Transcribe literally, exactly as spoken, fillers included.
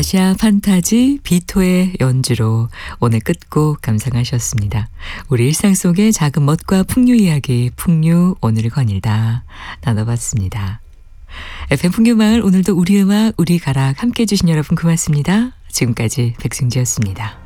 아시아 판타지 비토의 연주로 오늘 끝곡 감상하셨습니다. 우리 일상 속의 작은 멋과 풍류 이야기, 풍류 오늘을 거닐다 나눠봤습니다. 에프엠 풍류마을 오늘도 우리 음악, 우리 가락 함께해 주신 여러분 고맙습니다. 지금까지 백승지였습니다.